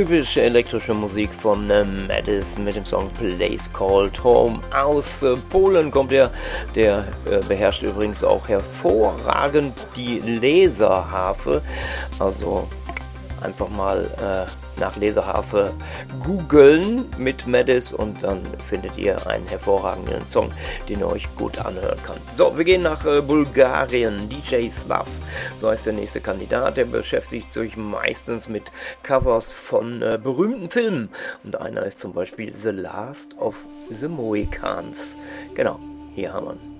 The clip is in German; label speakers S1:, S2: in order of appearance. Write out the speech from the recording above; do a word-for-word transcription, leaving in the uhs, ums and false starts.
S1: typische elektrische Musik von äh, Madis mit dem Song Place Called Home. Aus äh, Polen kommt er, der äh, beherrscht übrigens auch hervorragend die Laserharfe. Also einfach mal äh, nach Laserharfe googeln mit Madis und dann findet ihr einen hervorragenden Song, den ihr euch gut anhören kann. So, wir gehen nach äh, Bulgarien. D J Slav, so heißt der nächste Kandidat. Der beschäftigt sich meistens mit Covers von äh, berühmten Filmen. Und einer ist zum Beispiel The Last of the Mohicans. Genau, hier haben wir ihn.